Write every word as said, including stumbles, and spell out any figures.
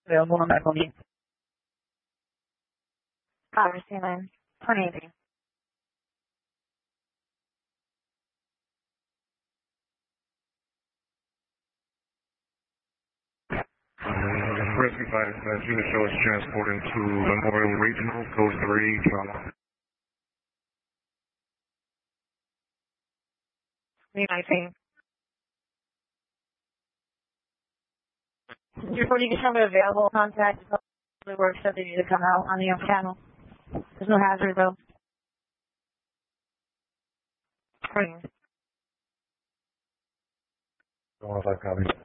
available on medical needs. Congressman line, twenty eighty. Rescue five dispatch, unit show is transporting to Memorial Regional, code three, trauma. three nineteen. Before you become available, contact the work so they need to come out on the young channel. There's no hazard though. one oh five copy.